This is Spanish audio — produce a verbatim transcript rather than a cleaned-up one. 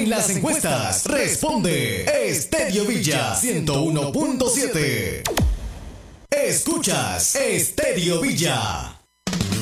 En las encuestas responde Stereo Villa ciento uno punto siete. Escuchas Stereo Villa.